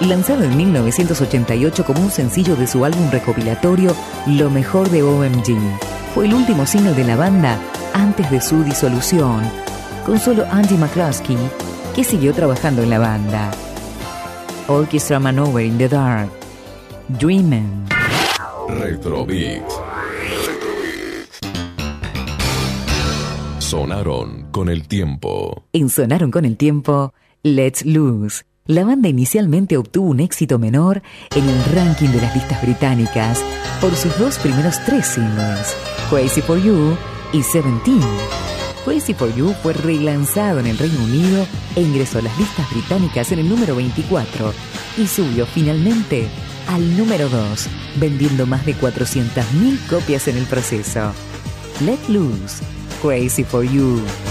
Lanzado en 1988 como un sencillo de su álbum recopilatorio Lo mejor de OMG, fue el último single de la banda antes de su disolución, con solo Andy McCluskey, que siguió trabajando en la banda. Orchestra Manover in the Dark, Dreamin'. Retrobeat. Sonaron con el tiempo. En Sonaron con el tiempo, Let's Lose. La banda inicialmente obtuvo un éxito menor en el ranking de las listas británicas por sus dos primeros 3 singles, Crazy for You y 17. Crazy for You fue relanzado en el Reino Unido e ingresó a las listas británicas en el número 24 y subió finalmente al número 2, vendiendo más de 400.000 copias en el proceso. Let Loose, Crazy for You.